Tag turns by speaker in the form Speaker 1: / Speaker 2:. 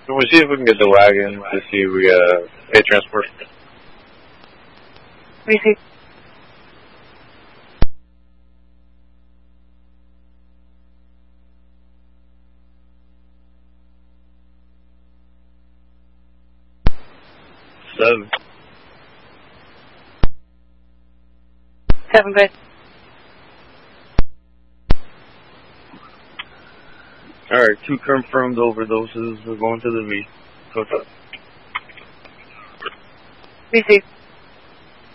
Speaker 1: Can we see if we can get the wagon to see if we pay transport?
Speaker 2: Receive.
Speaker 1: Seven.
Speaker 2: 7, good.
Speaker 1: Alright, 2 confirmed overdoses. We're going to the V. Coach up.
Speaker 2: Receive.